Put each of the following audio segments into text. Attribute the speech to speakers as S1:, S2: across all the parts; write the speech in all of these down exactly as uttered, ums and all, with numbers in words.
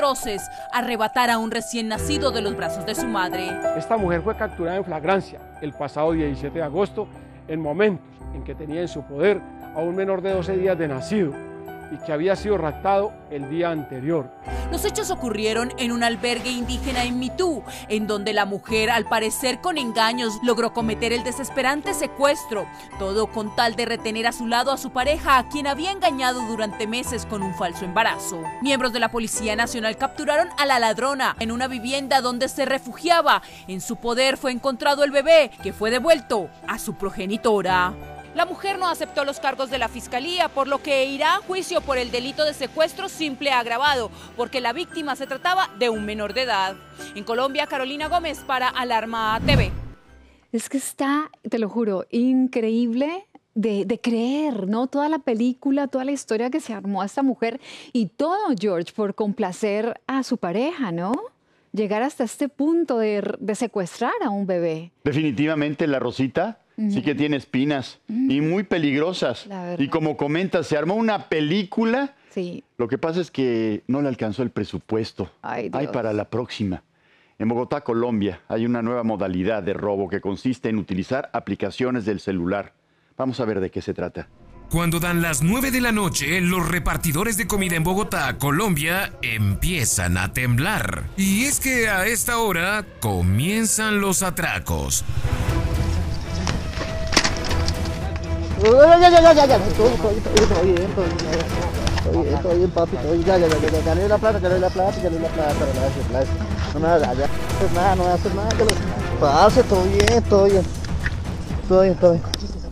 S1: Atroces, arrebatar a un recién nacido de los brazos de su madre.
S2: Esta mujer fue capturada en flagrancia el pasado diecisiete de agosto, en momentos en que tenía en su poder a un menor de doce días de nacido y que había sido raptado el día anterior.
S1: Los hechos ocurrieron en un albergue indígena en Mitú, en donde la mujer, al parecer con engaños, logró cometer el desesperante secuestro, todo con tal de retener a su lado a su pareja, a quien había engañado durante meses con un falso embarazo. Miembros de la Policía Nacional capturaron a la ladrona en una vivienda donde se refugiaba. En su poder fue encontrado el bebé, que fue devuelto a su progenitora. La mujer no aceptó los cargos de la fiscalía, por lo que irá a juicio por el delito de secuestro simple agravado, porque la víctima se trataba de un menor de edad. En Colombia, Carolina Gómez para Alarma T V.
S3: Es que está, te lo juro, increíble de, de creer, ¿no? Toda la película, toda la historia que se armó a esta mujer y todo, George, por complacer a su pareja, ¿no? Llegar hasta este punto de, de secuestrar a un bebé.
S4: Definitivamente la Rosita sí que tiene espinas mm. y muy peligrosas. Y como comentas, se armó una película.
S3: Sí.
S4: Lo que pasa es que no le alcanzó el presupuesto.
S3: Ay, Dios.
S4: Hay para la próxima. En Bogotá, Colombia, hay una nueva modalidad de robo que consiste en utilizar aplicaciones del celular. Vamos a ver de qué se trata.
S5: Cuando dan las nueve de la noche, los repartidores de comida en Bogotá, Colombia, empiezan a temblar. Y es que a esta hora comienzan los atracos.
S6: Ya, ya, ya, ya, ya, todo, todo, todo, todo bien, todo bien, todo bien, todo bien, papi, todo bien, ya, ya, ya, ya, ya, ya le doy la plata, ya le doy la plata, ya le doy la plata, no me haces nada, no me haces nada, no me haces nada, que lo pase, todo bien, todo bien, todo bien, todo bien.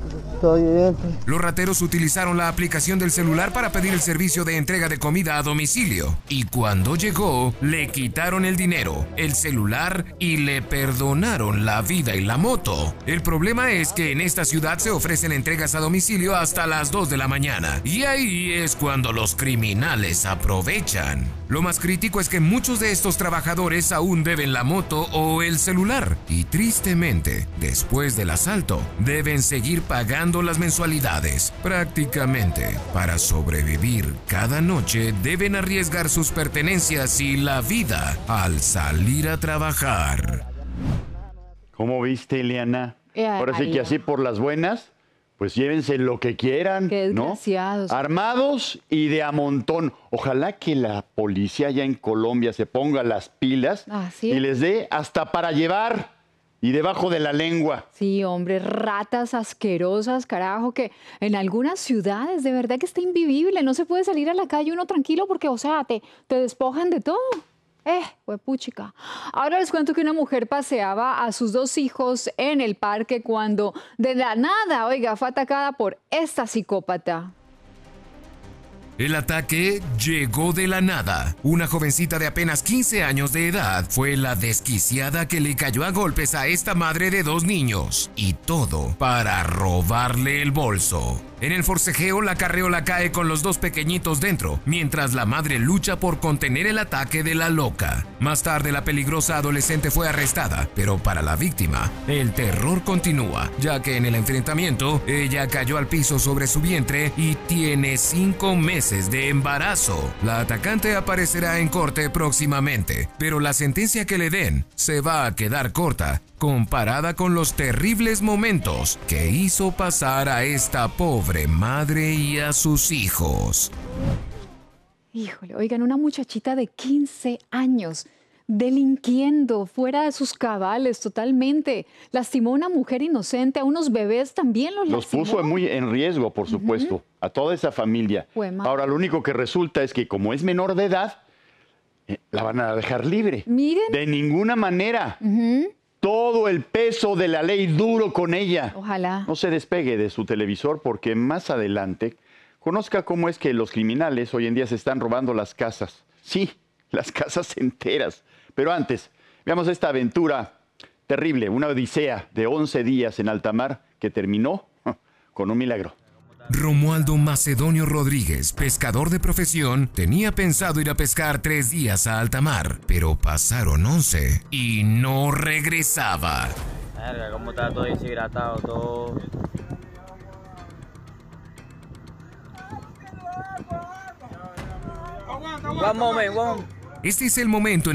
S5: Los rateros utilizaron la aplicación del celular para pedir el servicio de entrega de comida a domicilio. Y cuando llegó, le quitaron el dinero, el celular y le perdonaron la vida y la moto. El problema es que en esta ciudad se ofrecen entregas a domicilio hasta las dos de la mañana. Y ahí es cuando los criminales aprovechan. Lo más crítico es que muchos de estos trabajadores aún deben la moto o el celular. Y tristemente, después del asalto, deben seguir pagando las mensualidades. Prácticamente, para sobrevivir cada noche, deben arriesgar sus pertenencias y la vida al salir a trabajar.
S4: ¿Cómo viste, Eliana?
S3: Eh,
S4: Ahora sí que así por las buenas, pues llévense lo que quieran,
S3: Qué
S4: ¿no?
S3: desgraciados.
S4: Armados y de a montón. Ojalá que la policía allá en Colombia se ponga las pilas
S3: ¿Así?
S4: y les dé hasta para llevar. Y debajo de la lengua.
S3: Sí, hombre, ratas asquerosas, carajo, que en algunas ciudades de verdad que está invivible. No se puede salir a la calle uno tranquilo porque, o sea, te, te despojan de todo. Eh, huepuchica. Ahora les cuento que una mujer paseaba a sus dos hijos en el parque cuando de la nada, oiga, fue atacada por esta psicópata.
S5: El ataque llegó de la nada. Una jovencita de apenas quince años de edad fue la desquiciada que le cayó a golpes a esta madre de dos niños. Y todo para robarle el bolso. En el forcejeo, la carreola cae con los dos pequeñitos dentro, mientras la madre lucha por contener el ataque de la loca. Más tarde, la peligrosa adolescente fue arrestada, pero para la víctima, el terror continúa, ya que en el enfrentamiento, ella cayó al piso sobre su vientre y tiene cinco meses de embarazo. La atacante aparecerá en corte próximamente, pero la sentencia que le den se va a quedar corta, comparada con los terribles momentos que hizo pasar a esta pobre madre y a sus hijos.
S3: Híjole, oigan, una muchachita de quince años delinquiendo fuera de sus cabales totalmente. Lastimó a una mujer inocente, a unos bebés también los lastimó.
S4: Los puso muy en riesgo, por supuesto, uh-huh. a toda esa familia. Ahora, lo único que resulta es que como es menor de edad, eh, la van a dejar libre.
S3: Miren.
S4: De ninguna manera.
S3: Uh-huh.
S4: Todo el peso de la ley duro con ella.
S3: Ojalá.
S4: No se despegue de su televisor porque más adelante conozca cómo es que los criminales hoy en día se están robando las casas. Sí, las casas enteras. Pero antes, veamos esta aventura terrible, una odisea de once días en alta mar que terminó con un milagro.
S5: Romualdo Macedonio Rodríguez, pescador de profesión, tenía pensado ir a pescar tres días a alta mar, pero pasaron once y no regresaba.
S7: Verga, cómo está todo deshidratado, todo. One moment, one,
S5: Este es el momento en